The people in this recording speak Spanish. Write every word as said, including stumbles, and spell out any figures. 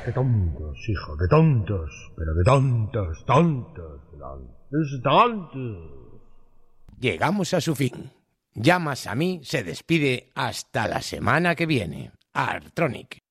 Qué tontos, hijo, qué tontos. Pero qué tontos, tontos, tontos, tontos. Llegamos a su fin. Llamas a mí se despide hasta la semana que viene. Artronic.